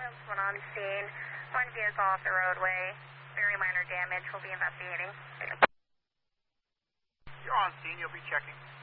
Someone on scene. One vehicle off the roadway. Very minor damage. We'll be investigating. You're on scene. You'll be checking.